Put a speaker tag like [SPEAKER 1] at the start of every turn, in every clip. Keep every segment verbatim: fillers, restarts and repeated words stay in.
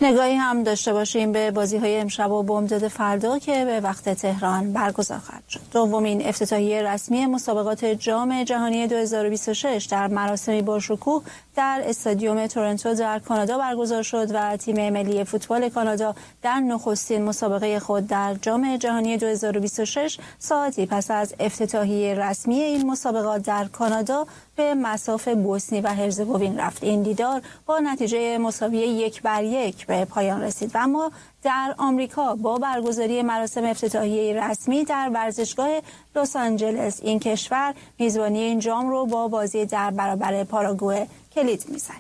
[SPEAKER 1] نگاهی هم داشته باشیم به بازی‌های امشب و بامداد فردا که به وقت تهران برگزار خواهد شد. دومین افتتاحیه رسمی مسابقات جام جهانی دو هزار و بیست و شش در مراسمی با شکوه در استادیوم تورنتو در کانادا برگزار شد و تیم ملی فوتبال کانادا در نخستین مسابقه خود در جام جهانی دو هزار و بیست و شش ساعتی پس از افتتاحیه رسمی این مسابقات در کانادا به مصاف بوسنی و هرزگوین رفت. این دیدار با نتیجه مساوی یک بر یک به پایان رسید و اما در آمریکا با برگزاری مراسم افتتاحیه رسمی در ورزشگاه لس آنجلس این کشور میزبانی این جام رو با بازی در برابر پاراگوئه کلید میزنه.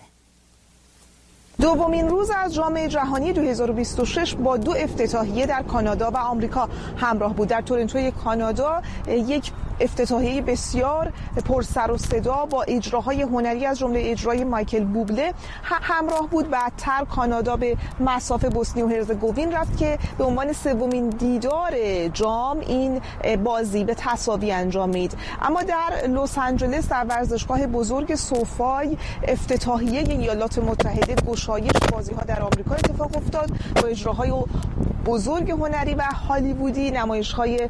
[SPEAKER 2] دومین روز از جام جهانی دو هزار و بیست و شش با دو افتتاحیه در کانادا و آمریکا همراه بود. در تورنتو کانادا یک افتتاحیه بسیار پر سر و صدا با اجراهای هنری از جمله اجرای مایکل بوبله همراه بود. بعدتر کانادا به مصاف بوسنی و هرزگوین رفت که به عنوان سومین دیدار جام این بازی به تساوی انجام مید. اما در لس آنجلس در ورزشگاه بزرگ سوفای افتتاحیه ایالات متحده گشایش بازی‌ها در آمریکا اتفاق افتاد با اجراهای بزرگ هنری و هالیوودی، نمایش‌های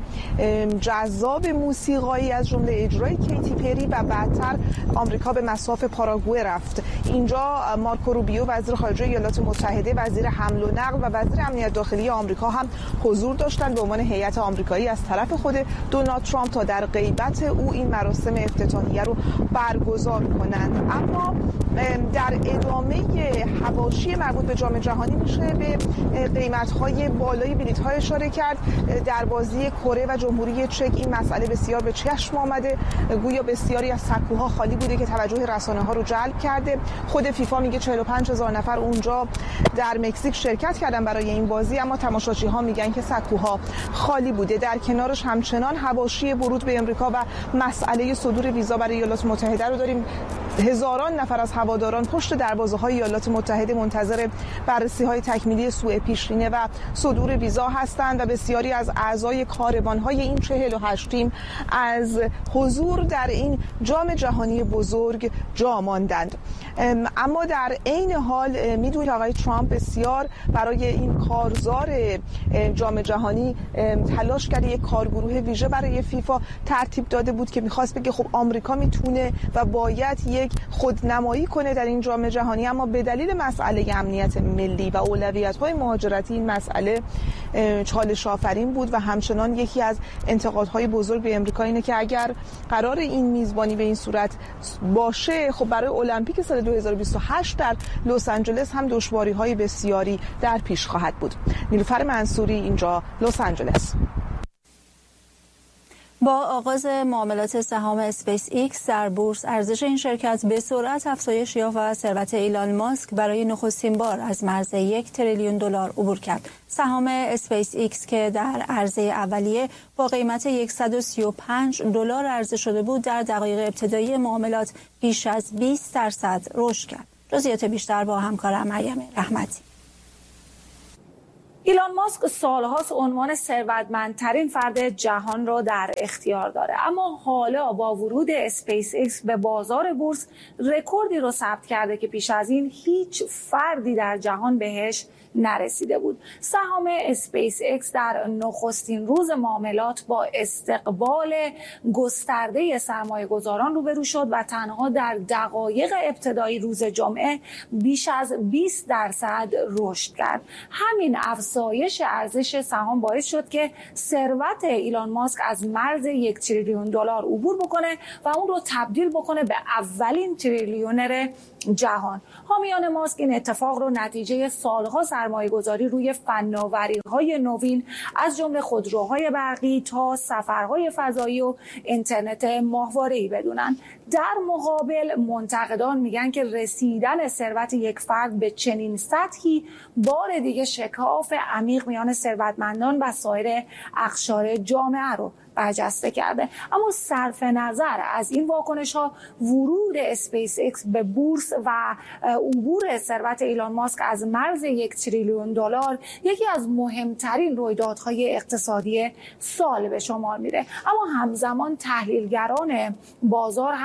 [SPEAKER 2] جذاب موسیقایی از جمله اجرای کیتی پری و بعدتر آمریکا به مصاف پاراگوئه رفت. اینجا مارکو روبیو وزیر خارجه ایالات متحده، وزیر حمل و نقل و وزیر امنیت داخلی آمریکا هم حضور داشتند به عنوان هیئت آمریکایی از طرف خود دونالد ترامپ تا در غیبت او این مراسم افتتاحیه رو برگزار کنند. اما در ادامه حواشی مربوط به جام جهانی میشه به قیمت‌های بالای بلیط‌ها اشاره کرد. در بازی کره و جمهوری چک این مسئله بسیار به چشم آمده. گویا بسیاری از سکوها خالی بوده که توجه رسانه‌ها رو جلب کرده. خود فیفا میگه چهل و پنج هزار نفر اونجا در مکزیک شرکت کردن برای این بازی، اما تماشاچی‌ها میگن که سکوها خالی بوده. در کنارش همچنان حواشی ورود به امریکا و مسئله صدور ویزا برای ایالات متحده رو داریم. هزاران نفر از هواداران پشت دروازه‌های ایالات متحده منتظر بررسی‌های تکمیلی سوء پیشینه و صدور ویزا هستند و بسیاری از اعضای کاروان‌های این چهل و هشت تیم از حضور در این جام جهانی بزرگ جا ماندند. اما در عین حال میدونید آقای ترامپ بسیار برای این کارزار جام جهانی تلاش کرده. یک کارگروه ویژه برای فیفا ترتیب داده بود که می‌خواست بگه خب آمریکا میتونه و باید یک خودنمایی کنه در این جام جهانی، اما به دلیل مسئله امنیت ملی و اولویت‌های مهاجرتی این مسئله چالش آفرین بود و همچنان یکی از انتقادهای بزرگ به امریکا اینه که اگر قرار این میزبانی به این صورت باشه، خب برای المپیک سال دو هزار و بیست و هشت در لس آنجلس هم دشواری‌های بسیاری در پیش خواهد بود. نیلوفر منصوری، اینجا لس آنجلس.
[SPEAKER 1] با آغاز معاملات سهام اسپیس ایکس در بورس، ارزش این شرکت به سرعت افزایش یافت و ثروت ایلان ماسک برای نخستین بار از مرز یک تریلیون دلار عبور کرد. سهام اسپیس ایکس که در عرضه اولیه با قیمت صد و سی و پنج دلار عرضه شده بود، در دقایق ابتدایی معاملات بیش از بیست درصد رشد کرد. جزئیات بیشتر با همکارم مریم رحمتی.
[SPEAKER 3] ایلان ماسک سالهاست عنوان ثروتمندترین فرد جهان را در اختیار داره، اما حالا با ورود اسپیس ایکس به بازار بورس رکوردی رو ثبت کرده که پیش از این هیچ فردی در جهان بهش نرسیده بود. سهام اسپیس ایکس در نخستین روز معاملات با استقبال گسترده سرمایه گذاران روبرو شد و تنها در دقایق ابتدایی روز جمعه بیش از بیست درصد رشد کرد. همین افزایش ارزش سهام باعث شد که ثروت ایلان ماسک از مرز یک تریلیون دلار عبور بکنه و اون رو تبدیل بکنه به اولین تریلیونر جهان. حامیان ماسک این اتفاق رو نتیجه سالها سرمایه گذاری روی فناوری‌های نوین از جمله خودروهای برقی تا سفرهای فضایی و اینترنت ماهواره‌ای بدونن. در مقابل منتقدان میگن که رسیدن ثروت یک فرد به چنین سطحی بار دیگه شکاف عمیق میان ثروتمندان و سایر اقشار جامعه رو برجسته کرده. اما صرف نظر از این واکنش‌ها، ورود اسپیس ایکس به بورس و عبور ثروت ایلان ماسک از مرز یک تریلیون دلار یکی از مهمترین رویدادهای اقتصادی سال به شمار میره. اما همزمان تحلیلگران بازار هم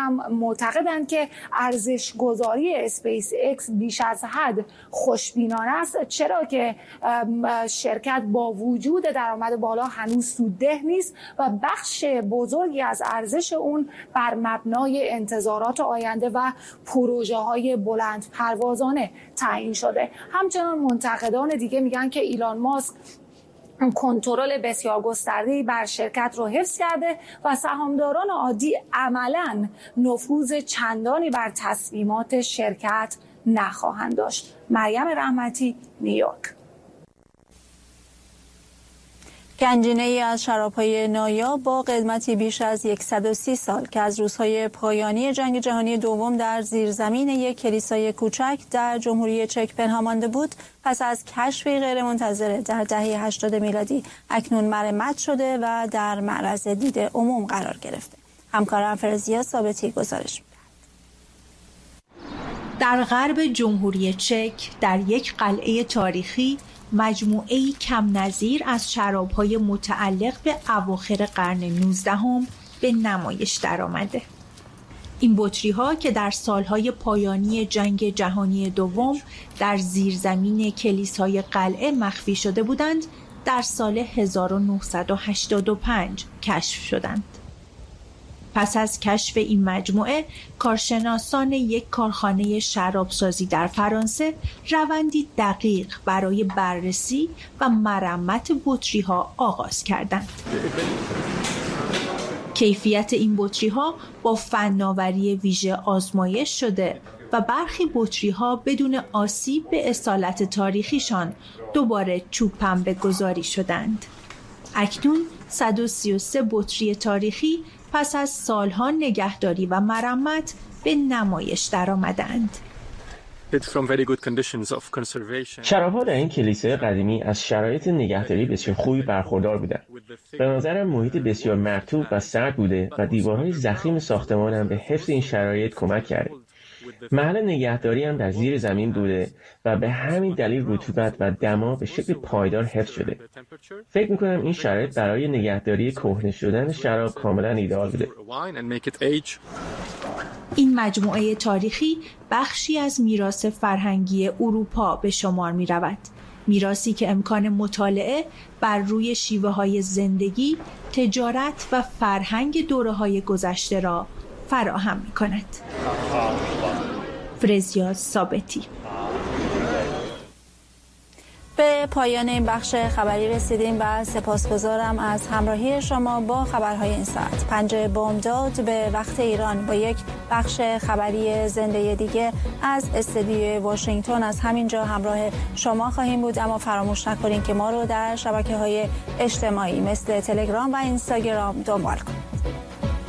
[SPEAKER 3] هم معتقدند که ارزش گذاری اسپیس ایکس بیش از حد خوشبینانه است، چرا که شرکت با وجود درآمد بالا هنوز سودده نیست و بخش بزرگی از ارزش اون بر مبنای انتظارات آینده و پروژه های بلند پروازانه تعیین شده. همچنان منتقدان دیگه میگن که ایلان ماسک کنترل بسیار گسترده‌ای بر شرکت رو حفظ کرده و سهامداران عادی عملاً نفوذ چندانی بر تصمیمات شرکت نخواهند داشت. مریم رحمتی، نیویورک.
[SPEAKER 1] گنجینه ای از شراب‌های نایاب با قدمتی بیش از صد و سی سال که از روزهای پایانی جنگ جهانی دوم در زیرزمین یک کلیسای کوچک در جمهوری چک پنهان مانده بود، پس از کشفی غیرمنتظره در دهه هشتاد میلادی اکنون مرمت شده و در معرض دید عموم قرار گرفته. همکارم فرزیا ثابتی گزارش می‌دهد.
[SPEAKER 4] در غرب جمهوری چک در یک قلعه تاریخی مجموعه‌ای کم نظیر از شراب‌های متعلق به اواخر قرن نوزدهم به نمایش درآمده. این بطری‌ها که در سالهای پایانی جنگ جهانی دوم در زیرزمین کلیسای قلعه مخفی شده بودند، در سال هزار و نهصد و هشتاد و پنج کشف شدند. پس از کشف این مجموعه، کارشناسان یک کارخانه شرابسازی در فرانسه روندی دقیق برای بررسی و مرمت بطری‌ها آغاز کردند. کیفیت این بطری‌ها با فناوری ویژه آزمایش شده و برخی بطری‌ها بدون آسیب به اصالت تاریخیشان دوباره چوب پنبه گذاری شدند. اکنون صد و سی و سه بطری تاریخی پس از سالها نگهداری و مرمت به نمایش درآمدند.
[SPEAKER 5] شراب‌ها در این کلیسای قدیمی از شرایط نگهداری بسیار خوبی برخوردار بودند. به نظرم محیط بسیار مرطوب و سرد بوده و دیوارهای ضخیم ساختمان هم به حفظ این شرایط کمک کرده. محل نگهداری هم در زیر زمین بوده و به همین دلیل رطوبت و دما به شکل پایدار حفظ شده. فکر می‌کنم این شرایط برای نگهداری کهنه شدن شراب کاملا ایدئال بوده.
[SPEAKER 4] این مجموعه تاریخی بخشی از میراث فرهنگی اروپا به شمار می‌رود. میراثی که امکان مطالعه بر روی شیوه‌های زندگی، تجارت و فرهنگ دوره‌های گذشته را فراهم می‌کند. فرزیا ثابتی.
[SPEAKER 1] به پایان این بخش خبری رسیدیم و سپاسگزارم از همراهی شما با خبرهای این ساعت. پنجه بامداد به وقت ایران با یک بخش خبری زنده دیگه از استودیوی واشنگتن از همینجا همراه شما خواهیم بود، اما فراموش نکنید که ما رو در شبکه‌های اجتماعی مثل تلگرام و اینستاگرام دنبال کنید.